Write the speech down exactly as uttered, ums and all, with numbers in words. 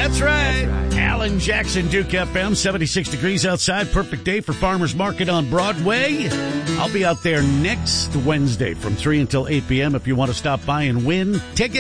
That's right. That's right. Alan Jackson, Duke F M, seventy-six degrees outside. Perfect day for Farmers Market on Broadway. I'll be out there next Wednesday from three until eight p.m. if you want to stop by and win tickets.